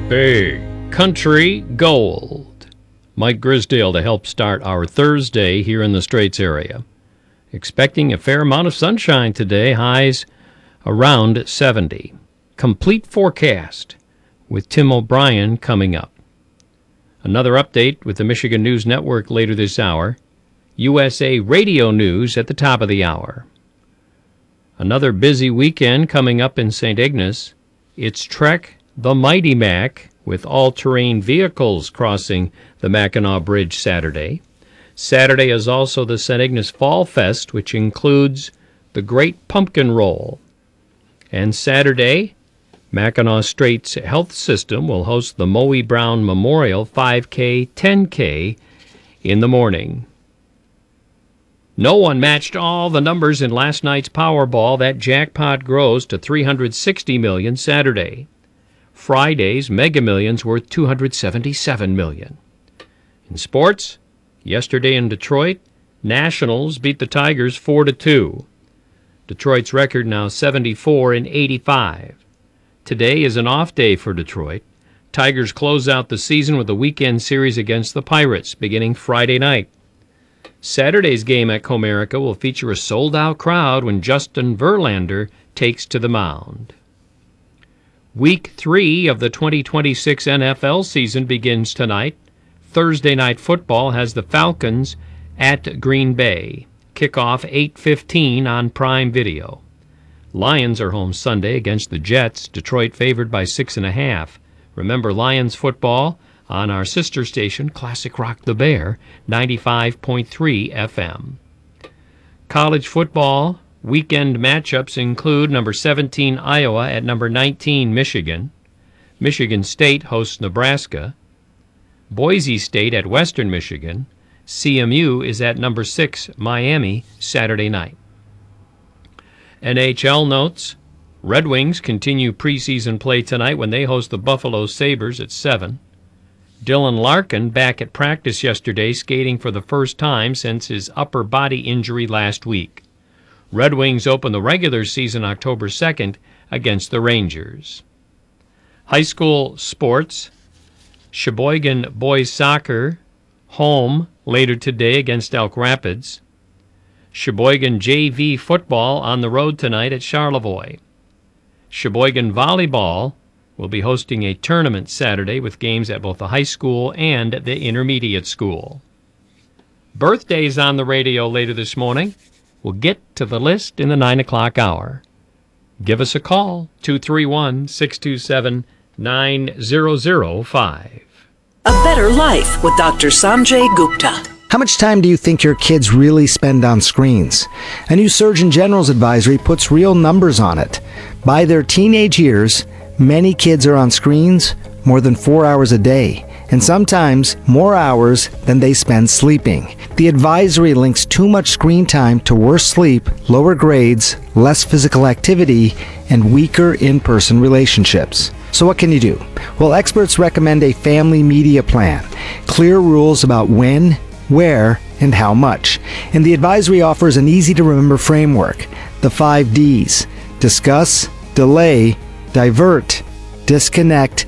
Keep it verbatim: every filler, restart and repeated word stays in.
Big Country Gold. Mike Grisdale to help start our Thursday here in the Straits area. Expecting a fair amount of sunshine today, highs around seventy. Complete forecast with Tim O'Brien coming up. Another update with the Michigan News Network later this hour. U S A Radio News at the top of the hour. Another busy weekend coming up in Saint Ignace. It's Trek the Mighty Mac with all-terrain vehicles crossing the Mackinac Bridge Saturday. Saturday is also the Saint Ignace Fall Fest, which includes the Great Pumpkin Roll. And Saturday, Mackinac Straits Health System will host the Moe Brown Memorial five K, ten K in the morning. No one matched all the numbers in last night's Powerball. That jackpot grows to three hundred sixty million dollars Saturday. Friday's Mega Millions worth two hundred seventy-seven million dollars. In sports, yesterday in Detroit, Nationals beat the Tigers four to two. Detroit's record now seventy-four and eighty-five. Today is an off day for Detroit. Tigers close out the season with a weekend series against the Pirates beginning Friday night. Saturday's game at Comerica will feature a sold-out crowd when Justin Verlander takes to the mound. Week three of the twenty twenty-six N F L season begins tonight. Thursday Night Football has the Falcons at Green Bay. Kickoff eight fifteen on Prime Video. Lions are home Sunday against the Jets. Detroit favored by six and a half. Remember, Lions football on our sister station, Classic Rock the Bear, ninety-five point three F M. College football weekend matchups include number seventeen Iowa at number nineteen Michigan. Michigan State hosts Nebraska. Boise State at Western Michigan. C M U is at number six Miami Saturday night. N H L notes, Red Wings continue preseason play tonight when they host the Buffalo Sabres at seven. Dylan Larkin back at practice yesterday, skating for the first time since his upper body injury last week. Red Wings open the regular season October second against the Rangers. High school sports, Sheboygan boys soccer home later today against Elk Rapids. Sheboygan J V football on the road tonight at Charlevoix. Sheboygan volleyball will be hosting a tournament Saturday with games at both the high school and the intermediate school. Birthdays on the radio later this morning. We'll get to the list in the nine o'clock hour. Give us a call, two three one, six two seven, nine zero zero five. A Better Life with Doctor Sanjay Gupta. How much time do you think your kids really spend on screens? A new Surgeon General's advisory puts real numbers on it. By their teenage years, many kids are on screens more than four hours a day, and sometimes more hours than they spend sleeping. The advisory links too much screen time to worse sleep, lower grades, less physical activity, and weaker in-person relationships. So what can you do? Well, experts recommend a family media plan, clear rules about when, where, and how much. And the advisory offers an easy-to-remember framework, the five Ds: discuss, delay, divert, disconnect,